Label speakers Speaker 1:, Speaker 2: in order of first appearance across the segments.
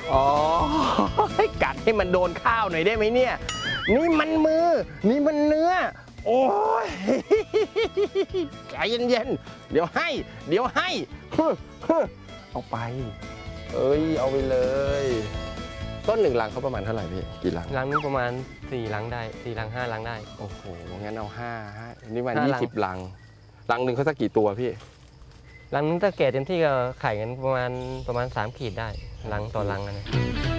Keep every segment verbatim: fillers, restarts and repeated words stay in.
Speaker 1: อ๋อกัดให้มันโดนข้าวหน่อยได้ไหมเนี่ยนี่มันมือนี่มันเนื้อโอ้ยใจเย็นๆเดี๋ยวให้เดี๋ยวให้เอาไปเอ้ยเอาไปเลยต้นหนึ่งลังเขาประมาณเท่าไหร่พี่กี่ลัง
Speaker 2: ลังนึงประมาณสี่ลังได้สี่ลังห้าลังได้
Speaker 1: โอ้โหงั้นเอาห้าห้านี่มันยี่สิบลังลังหนึ่งเขาสักกี่ตัวพี่
Speaker 2: ลังนึงถ้าแก่เต็มที่ก็ไข่กันประมาณประมาณสามขีดได้ลังต่อลังนะ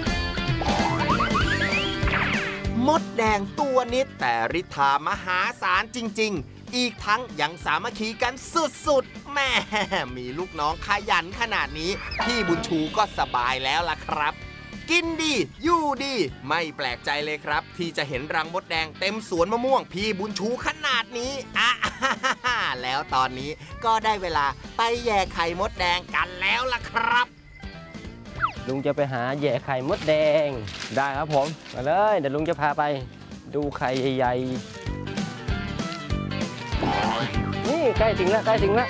Speaker 3: มดแดงตัวนิดแต่ฤทธามหาศาลจริงๆอีกทั้งยังสามัคคีกันสุดๆแม่มีลูกน้องขยันขนาดนี้พี่บุญชูก็สบายแล้วล่ะครับกินดีอยู่ดีไม่แปลกใจเลยครับที่จะเห็นรังมดแดงเต็มสวนมะม่วงพี่บุญชูขนาดนี้อ่ะแล้วตอนนี้ก็ได้เวลาไปแย่ไข่มดแดงกันแล้วล่ะครับ
Speaker 2: ลุงจะไปหาแย่ไข่มดแดง
Speaker 1: ได้ครับผม
Speaker 2: มาเลยเดี๋ยวลุงจะพาไปดูไข่ใหญ่ๆนี่ใกล้ถึงแล้วใกล้ถึงแล้ว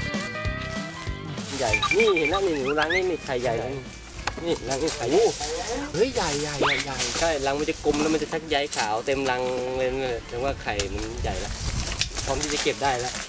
Speaker 2: ใหญ่นี่เห็นแล้วนี่หนูรังนี่นี่ไข่ใหญ่นี่รังนี่ไข่
Speaker 1: เฮ้ยใหญ่ใหญ่ใหญ่ใหญ่
Speaker 2: ใช่รังมันจะกลมแล้วมันจะชักใยขาวเต็มรังเลยแสดงว่าไข่มันใหญ่แล้วพร้อมที่จะเก็บได้แล้ว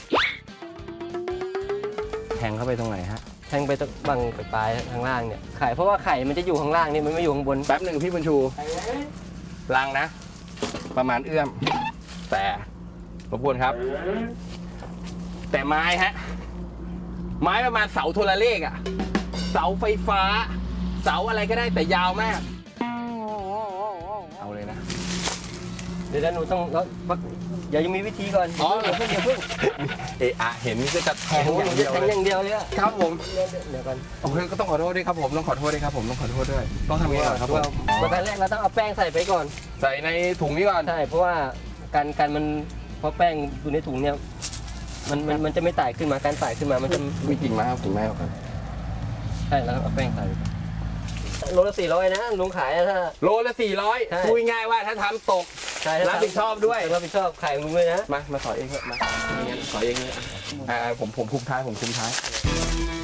Speaker 1: แทงเข้าไปตรงไหนฮะ
Speaker 2: แทงไปตรงบังไปปลายข้างล่างเนี่ยไข่เพราะว่าไข่มันจะอยู่ข้างล่างนี่มันไม่อยู่ข้างบน
Speaker 1: แป๊บหนึ่งพี่บุญชูรังนะประมาณเอื้อมแต่รบกวนครับแต่ไม้ฮะไม้ประมาณเสาโทรเลขอะเสาไฟฟ้าเสาอะไรก็ได้แต่ยาวมากเอาเลยนะ
Speaker 2: เดี๋ยวหนูต้องแล้วอย่ายังมีวิธีก่อน
Speaker 1: อ๋อ
Speaker 2: อย่าเพิ่งอย่าเพิ่ง
Speaker 1: เอะอะเห็นก็จะแทงอย่างเดียวเลย
Speaker 2: อย่างเดียวเลย
Speaker 1: ครับผม
Speaker 2: เดี๋ยวกัน
Speaker 1: โอเคก็ต้องขอโทษด้วยครับผมต้องขอโทษด้วยครับผมต้องขอโทษด้วยต้องทำยังไงครับผม
Speaker 2: ประการแรกเราต้องเอาแป้งใส่ไปก่อน
Speaker 1: ใส่ในถุงนี้ก่อน
Speaker 2: ใช่เพราะว่าการการมันเพราะแป้งอยู่ในถุงเนี่ยมันมันมันจะไม่ไต่ขึ้นมาการไต่ขึ้นมามันจะ
Speaker 1: มีกิ่งไม้ครับกิ่งไม้ครับ
Speaker 2: ใช่แล้วเอาแป้งใส่โลละสี่ร้อยนะลุงขายถ้า
Speaker 1: โลละสี่ร้อยพูดง่ายว่าถ้าทำตกรับผิดชอบด้วย
Speaker 2: รับผิดชอบขายลุงเลยนะ
Speaker 1: มามาขอเองเถอะมาไม่งั้นขอเองเลยอ่าผมผมคุมท้ายผมคุมท้าย